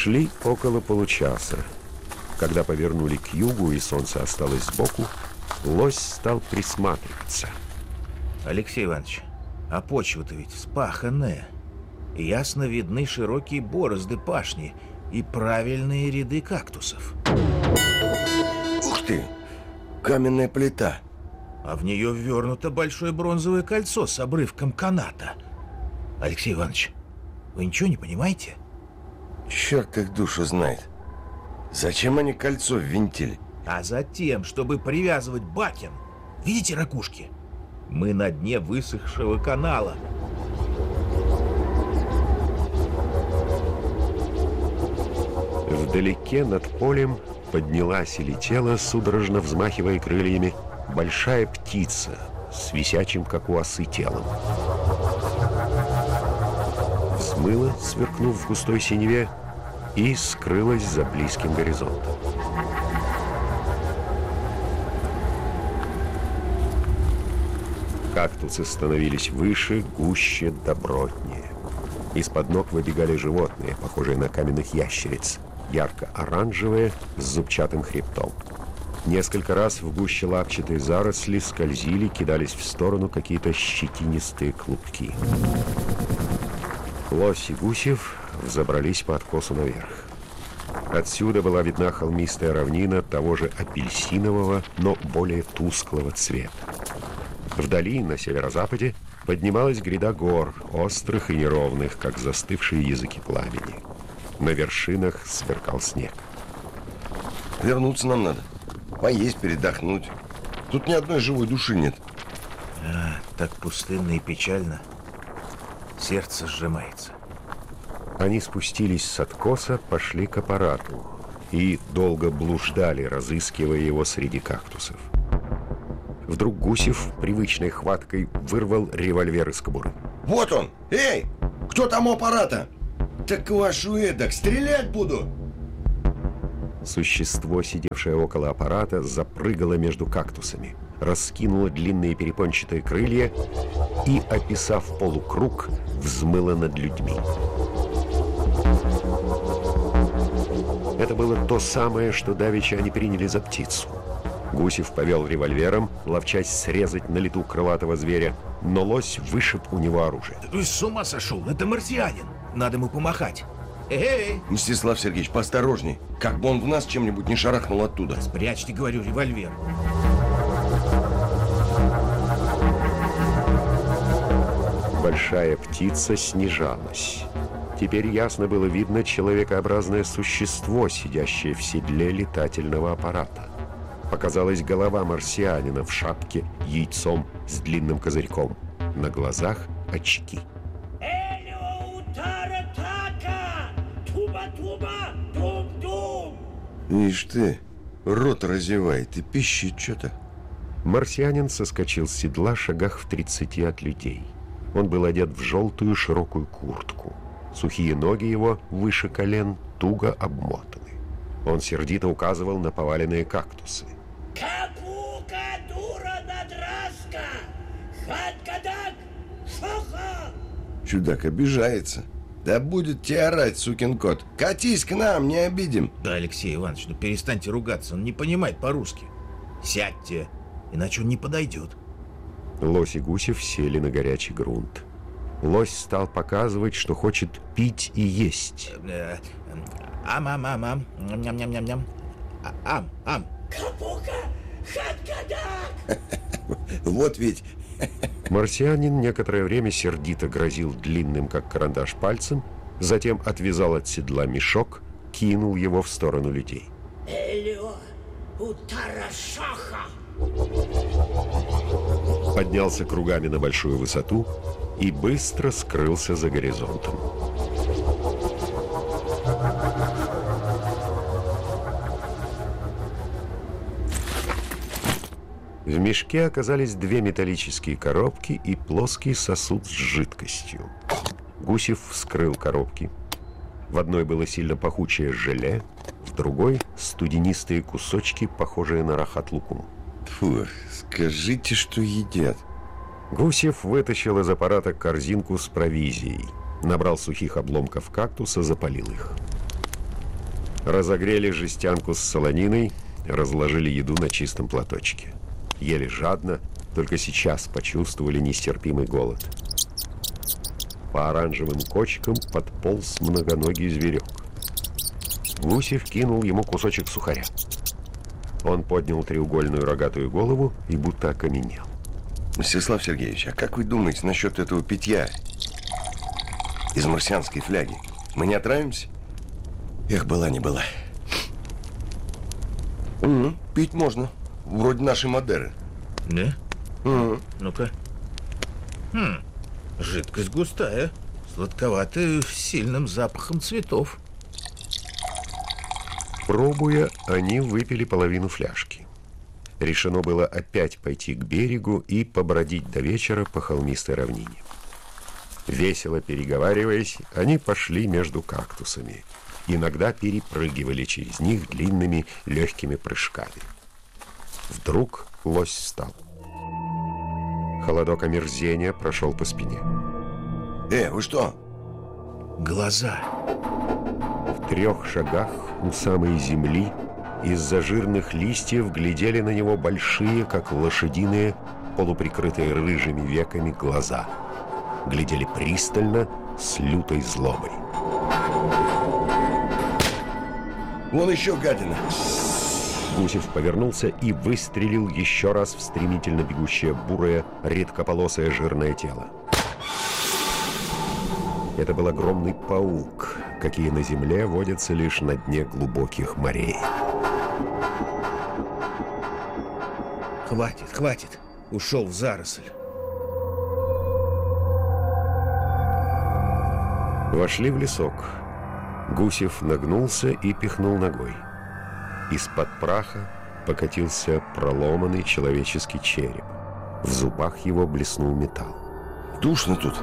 Шли около получаса. Когда повернули к югу и солнце осталось сбоку, лось стал присматриваться. Алексей Иванович, а почва-то ведь вспаханная. Ясно видны широкие борозды пашни и правильные ряды кактусов. Ух ты! Каменная плита. А в нее ввернуто большое бронзовое кольцо с обрывком каната. Алексей Иванович, вы ничего не понимаете? Черт их душу знает. Зачем они кольцо ввинтили? А затем, чтобы привязывать бакен. Видите ракушки? Мы на дне высохшего канала. Вдалеке над полем поднялась и летела, судорожно взмахивая крыльями, большая птица с висячим, как у осы, телом. Взмыла, сверкнув в густой синеве, и скрылась за близким горизонтом. Кактусы становились выше, гуще, добротнее. Из-под ног выбегали животные, похожие на каменных ящериц, ярко-оранжевые, с зубчатым хребтом. Несколько раз в гуще лапчатой заросли скользили, кидались в сторону какие-то щетинистые клубки. Лось и Гусев взобрались по откосу наверх. Отсюда была видна холмистая равнина того же апельсинового, но более тусклого цвета. Вдали, на северо-западе, поднималась гряда гор, острых и неровных, как застывшие языки пламени. На вершинах сверкал снег. Вернуться нам надо. Поесть, передохнуть. Тут ни одной живой души нет. Так пустынно и печально. Сердце сжимается. Они спустились с откоса, пошли к аппарату и долго блуждали, разыскивая его среди кактусов. Вдруг Гусев привычной хваткой вырвал револьвер из кобуры. Вот он! Эй! Кто там у аппарата? Так вашу эдак, стрелять буду! Существо, сидевшее около аппарата, запрыгало между кактусами, раскинуло длинные перепончатые крылья и, описав полукруг, взмыло над людьми. Это было то самое, что давеча они приняли за птицу. Гусев повел револьвером, ловчась срезать на лету крылатого зверя, но лось вышиб у него оружие. Ты с ума сошел? Это марсианин. Надо ему помахать. Эй! Мстислав Сергеевич, поосторожней. Как бы он в нас чем-нибудь не шарахнул оттуда. Спрячьте, говорю, револьвер. Большая птица снижалась. Теперь ясно было видно человекообразное существо, сидящее в седле летательного аппарата. Показалась голова марсианина в шапке, яйцом с длинным козырьком. На глазах очки. Ишь ты, рот разевает и пищит что-то. Марсианин соскочил с седла шагах в 30 от людей. Он был одет в желтую широкую куртку. Сухие ноги его, выше колен, туго обмотаны. Он сердито указывал на поваленные кактусы. Капука дура надраска! Хат-кадак! Шоха! Чудак обижается. Да будет тебе орать, сукин кот. Катись к нам, не обидим. Да, Алексей Иванович, ну перестаньте ругаться. Он не понимает по-русски. Сядьте, иначе он не подойдет. Лось и Гусев сели на горячий грунт. Лось стал показывать, что хочет пить и есть. Ам-ам-ам-ам. Ням-ням-ням-ням. Ам-ам. Капука! Хат-кадак! Вот ведь. Марсианин некоторое время сердито грозил длинным, как карандаш, пальцем, затем отвязал от седла мешок, кинул его в сторону людей. Элио! Утарашаха! Поднялся кругами на большую высоту и быстро скрылся за горизонтом. В мешке оказались две металлические коробки и плоский сосуд с жидкостью. Гусев вскрыл коробки. В одной было сильно пахучее желе, в другой — студенистые кусочки, похожие на рахат-лукум. Фу, скажите, что едят. Гусев вытащил из аппарата корзинку с провизией, набрал сухих обломков кактуса, запалил их. Разогрели жестянку с солониной, разложили еду на чистом платочке. Ели жадно, только сейчас почувствовали нестерпимый голод. По оранжевым кочкам подполз многоногий зверек. Гусев кинул ему кусочек сухаря. Он поднял треугольную рогатую голову и будто окаменел. Мстислав Сергеевич, а как вы думаете насчет этого питья из марсианской фляги? Мы не отравимся? Эх, была не была. Пить можно. Вроде нашей Мадеры. Да? Ну-ка. Жидкость густая, сладковатая, с сильным запахом цветов. Пробуя, они выпили половину фляжки. Решено было опять пойти к берегу и побродить до вечера по холмистой равнине. Весело переговариваясь, они пошли между кактусами. Иногда перепрыгивали через них длинными легкими прыжками. Вдруг лось встал. Холодок омерзения прошел по спине. Вы что? Глаза. В 3 шагах у самой земли из-за жирных листьев глядели на него большие, как лошадиные, полуприкрытые рыжими веками глаза. Глядели пристально, с лютой злобой. Вон еще гадина. Гусев повернулся и выстрелил еще раз в стремительно бегущее бурое, редкополосое жирное тело. Это был огромный паук, какие на земле водятся лишь на дне глубоких морей. Хватит, хватит. Ушел в заросль. Вошли в лесок. Гусев нагнулся и пихнул ногой. Из-под праха покатился проломанный человеческий череп. В зубах его блеснул металл. Душно тут.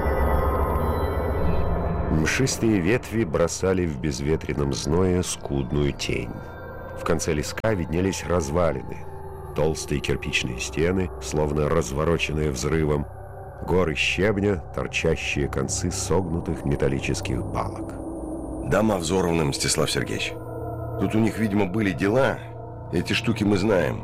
Мшистые ветви бросали в безветренном зное скудную тень. В конце леска виднелись развалины. Толстые кирпичные стены, словно развороченные взрывом. Горы щебня, торчащие концы согнутых металлических балок. Дома взорваны, Мстислав Сергеевич. Тут у них, видимо, были дела. Эти штуки мы знаем.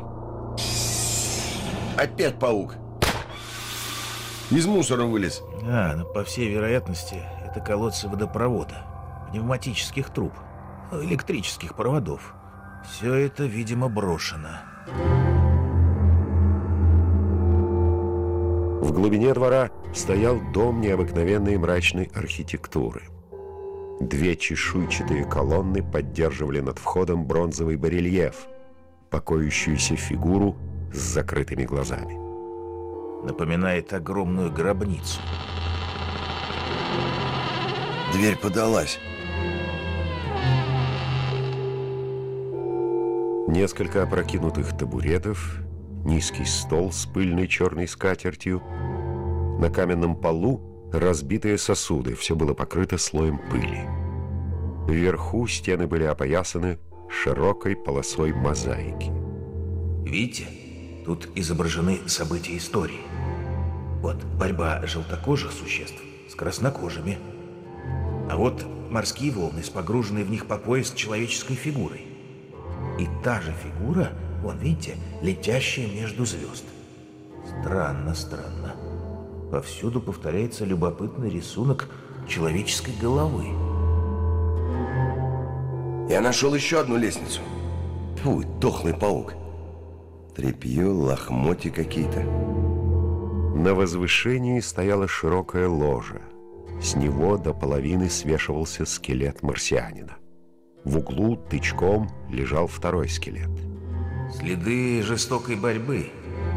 Опять паук. Из мусора вылез. Ну, по всей вероятности, это колодцы водопровода, пневматических труб, электрических проводов. Все это, видимо, брошено. В глубине двора стоял дом необыкновенной мрачной архитектуры. 2 чешуйчатые колонны поддерживали над входом бронзовый барельеф, покоящуюся фигуру с закрытыми глазами. Напоминает огромную гробницу. Дверь подалась. Несколько опрокинутых табуретов, низкий стол с пыльной черной скатертью. На каменном полу разбитые сосуды, все было покрыто слоем пыли. Вверху стены были опоясаны широкой полосой мозаики. Видите, тут изображены события истории. Вот борьба желтокожих существ с краснокожими. А вот морские волны с погруженной в них по пояс человеческой фигурой. И та же фигура, вон, видите, летящая между звезд. Странно, странно. Повсюду повторяется любопытный рисунок человеческой головы. Я нашел еще одну лестницу. Фу, дохлый паук. Тряпье, лохмотья какие-то. На возвышении стояла широкая ложа. С него до половины свешивался скелет марсианина. В углу тычком лежал второй скелет. Следы жестокой борьбы.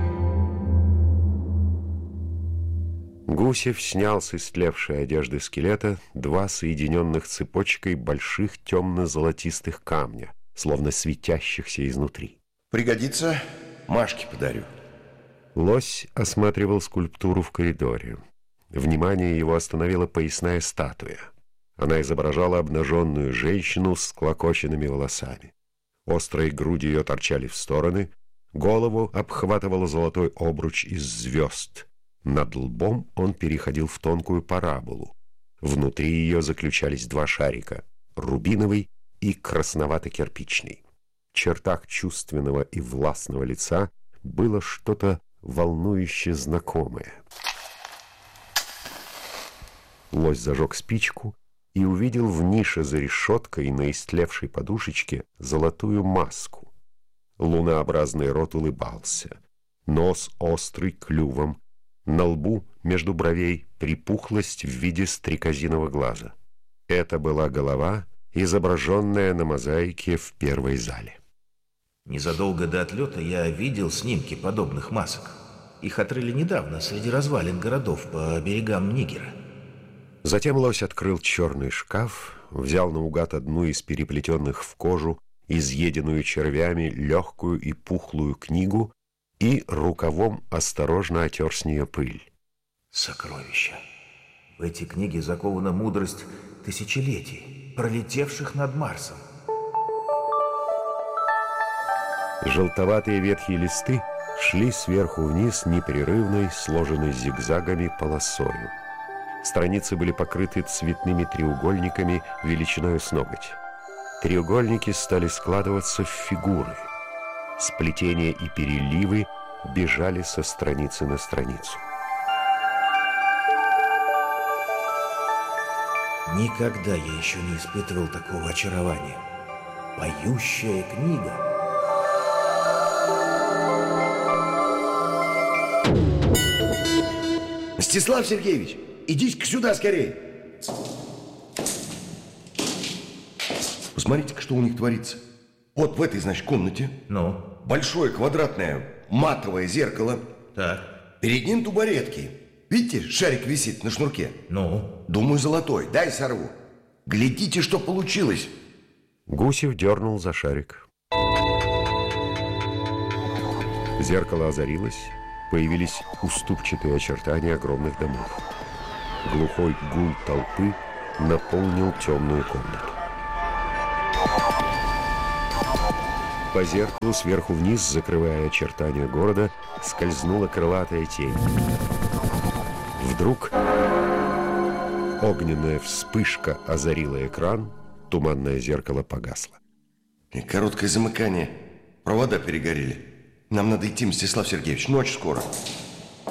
Гусев снял с истлевшей одежды скелета 2 соединенных цепочкой больших темно-золотистых камня, словно светящихся изнутри. Пригодится, Машке подарю. Лось осматривал скульптуру в коридоре. Внимание его остановила поясная статуя. Она изображала обнаженную женщину с склокоченными волосами. Острые груди ее торчали в стороны, голову обхватывал золотой обруч из звезд. Над лбом он переходил в тонкую параболу. Внутри ее заключались 2 шарика — рубиновый и красновато-кирпичный. В чертах чувственного и властного лица было что-то волнующе знакомое. Лось зажег спичку и увидел в нише за решеткой на истлевшей подушечке золотую маску. Лунообразный рот улыбался, нос острый клювом, на лбу между бровей припухлость в виде стрекозиного глаза. Это была голова, изображенная на мозаике в первой зале. Незадолго до отлета я видел снимки подобных масок. Их отрыли недавно среди развалин городов по берегам Нигера. Затем лось открыл черный шкаф, взял наугад одну из переплетенных в кожу, изъеденную червями, легкую и пухлую книгу и рукавом осторожно отер с нее пыль. Сокровища. В эти книги закована мудрость тысячелетий, пролетевших над Марсом. Желтоватые ветхие листы шли сверху вниз непрерывной, сложенной зигзагами полосою. Страницы были покрыты цветными треугольниками величиною с ноготь. Треугольники стали складываться в фигуры. Сплетения и переливы бежали со страницы на страницу. Никогда я еще не испытывал такого очарования. Поющая книга. Мстислав Сергеевич, идите-ка сюда скорее. Посмотрите-ка, что у них творится. Вот в этой, значит, комнате. Ну? Большое квадратное матовое зеркало. Так. Перед ним тубаретки. Видите, шарик висит на шнурке. Ну? Думаю, золотой. Дай сорву. Глядите, что получилось. Гусев дернул за шарик. Зеркало озарилось, появились уступчатые очертания огромных домов. Глухой гул толпы наполнил темную комнату. По зеркалу сверху вниз, закрывая очертания города, скользнула крылатая тень. Вдруг огненная вспышка озарила экран, туманное зеркало погасло. И короткое замыкание. Провода перегорели. Нам надо идти, Мстислав Сергеевич. Ночь скоро.